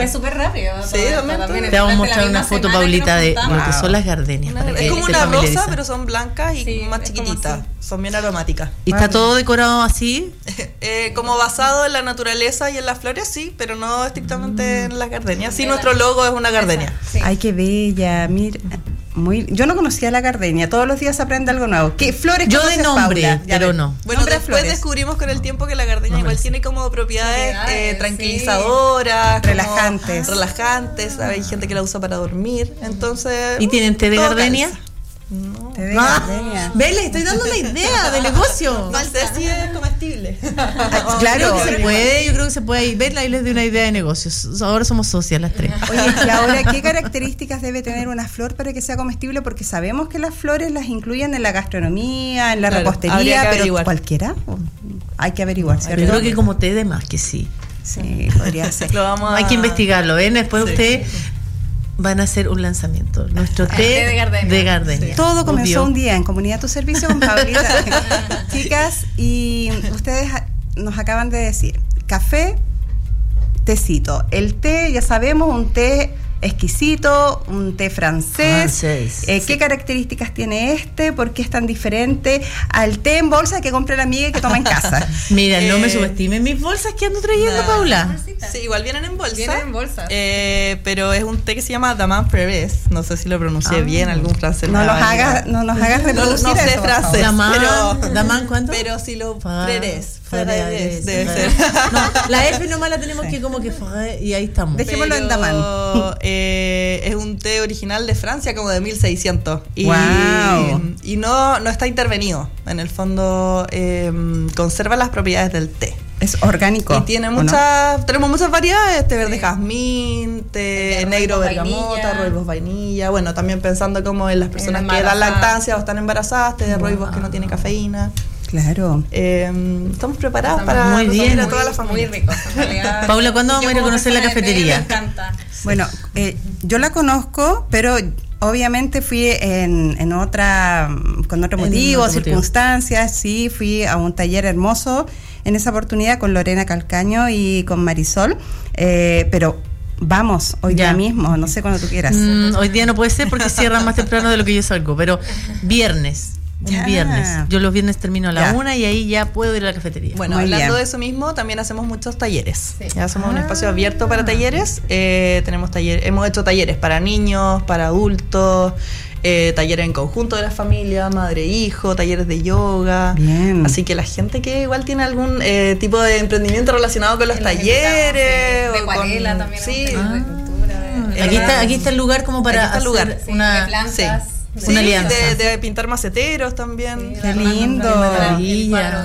fue súper rápido. Sí, también. Te vamos a mostrar una foto, Paulita, de lo que son las gardenias. Es como una rosa, pero son blancas y más chiquititas. Son bien aromáticas. ¿Y está todo decorado así? Como basado en la naturaleza y en las flores, sí, pero no estrictamente en las gardenias. Sí, nuestro logo es una gardenia. Sí. Ay, qué bella, mira. Yo no conocía la gardenia, todos los días se aprende algo nuevo. ¿Qué flores yo conoces, de nombre, Paula? pero no. Bueno, después descubrimos con el tiempo que la gardenia igual tiene como propiedades tranquilizadoras, relajantes. Hay gente que la usa para dormir, entonces. ¿Y tienen té de gardenia? No. Té de gardenia. Ve, le estoy dando la idea de negocio. No sé si es comestible. Claro, yo creo que se puede ir. Ven, ahí les doy una idea de negocios. Ahora somos socias las tres. Oye, y ahora, ¿qué características debe tener una flor para que sea comestible? Porque sabemos que las flores las incluyen en la gastronomía, en la repostería, pero averiguar. ¿Cualquiera? Hay que averiguar, ¿cierto? Yo creo que como té de más que sí. Sí, podría ser. Hay que investigarlo, ¿ven? Después usted van a hacer un lanzamiento. Nuestro té de gardenia. Sí. Todo comenzó un día en Comunidad Tu Servicio con Paulita. Chicas, y ustedes nos acaban de decir, café, tecito. El té, ya sabemos, un té exquisito, un té francés. ¿Qué características tiene este? ¿Por qué es tan diferente al té en bolsa que compré la amiga y que toma en casa? Mira, no me subestimen mis bolsas que ando trayendo, Paula. Sí, igual vienen en bolsa. Pero es un té que se llama Daman Frères. No sé si lo pronuncié bien, algún francés. No nos hagas reproducir no sé francés. Daman, ¿cuánto? Pero si lo Frères. Debe ser. No, la F nomás la tenemos que como que y ahí estamos. Dejémoslo en Daman. Es un té original de Francia, como de 1600. Y no está intervenido. En el fondo, conserva las propiedades del té. Es orgánico. Y tenemos muchas variedades: té verde jazmín, té negro bergamota, rooibos vainilla. Bueno, también pensando como en las personas que dan lactancia o están embarazadas, té de rooibos que no tiene cafeína. Claro. Estamos preparadas para recibir a toda la familia. Muy rico. Paula, ¿cuándo vamos a ir a conocer la cafetería? Me encanta. Bueno, yo la conozco, pero obviamente fui con otro motivo, circunstancias. Sí, fui a un taller hermoso en esa oportunidad con Lorena Calcaño y con Marisol, pero vamos, hoy día mismo, no sé cuando tú quieras. Hoy día no puede ser porque cierran más temprano de lo que yo salgo, pero viernes. Un viernes. Yo los viernes termino a la 1 y ahí ya puedo ir a la cafetería. Bueno, hablando de eso mismo, también hacemos muchos talleres. Sí. Ya somos un espacio abierto para talleres. Hemos hecho talleres para niños, para adultos, talleres en conjunto de la familia, madre-hijo, talleres de yoga. Bien. Así que la gente que igual tiene algún tipo de emprendimiento relacionado con los talleres. De acuarela también. Sí. Aquí está el lugar como para hacer una de plantas. Una alianza. De pintar maceteros también. Qué lindo. Maravilla.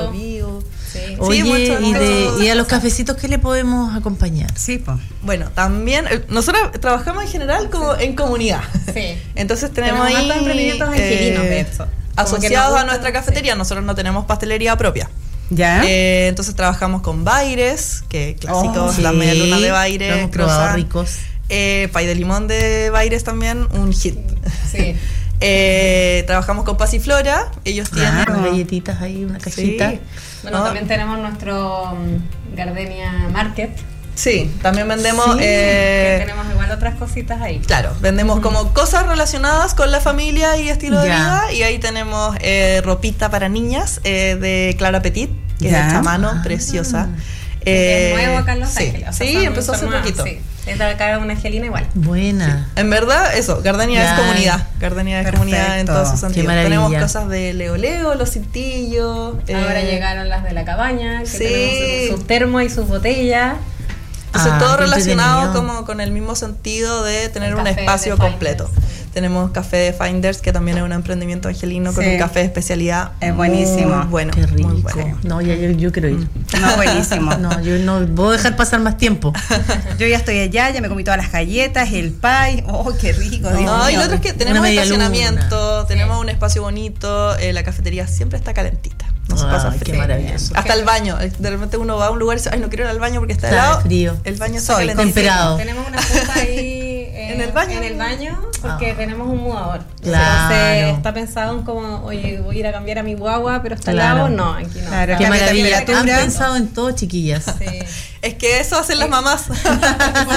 Oye, y a los cafecitos, ¿qué le podemos acompañar? Sí, pues. Bueno, también nosotros trabajamos en general como en comunidad. Sí. Entonces tenemos ahí emprendimientos angelinos de eso. Asociados a nuestra cafetería. Nosotros no tenemos pastelería propia. ¿Ya? Entonces trabajamos con Baires, que clásicos, las medialunas de Baires. Lo hemos probado ricos. Pay de limón de Baires también, un hit. Sí. Trabajamos con Pasiflora. Ellos tienen unas galletitas ahí, una cajita. Sí. Bueno, también tenemos nuestro Gardenia Market. Sí, también vendemos. Que tenemos igual otras cositas ahí. Claro, vendemos como cosas relacionadas con la familia y estilo de vida. Y ahí tenemos ropita para niñas de Clara Petit, que es hecha a mano, preciosa. Es nuevo acá en Los Ángeles. O sea, sí, empezó hace poquito. Sí. Es de acá una angelina igual. Buena. En verdad, eso, Gardenia es comunidad. Gardenia es comunidad en todos sus sentidos. Tenemos cosas de Leo, los cintillos. Ahora llegaron las de la cabaña, que tenemos sus termos y sus botellas. Entonces todo relacionado como con el mismo sentido de tener un espacio completo. Tenemos café de Finders, que también es un emprendimiento angelino con un café de especialidad. Es buenísimo. Bueno, qué rico. Muy bueno. No, yo quiero ir. No, buenísimo. No, yo no puedo dejar pasar más tiempo. Yo ya estoy allá, ya me comí todas las galletas, el pie. Oh, qué rico. No, y lo otro es que tenemos estacionamiento, tenemos un espacio bonito, la cafetería siempre está calentita. No se pasa frío. Qué maravilloso. Hasta el baño. De repente uno va a un lugar y dice, ay, no quiero ir al baño porque está helado. Frío. El baño está calentito. Temperado. Tenemos una puerta ahí ¿En el baño? Porque tenemos un mudador. Claro. Entonces está pensado en como, oye, voy a ir a cambiar a mi guagua, pero está helado. No, aquí no. Claro, qué maravilla. Han pensado en todo, chiquillas. Sí. Es que eso hacen las mamás.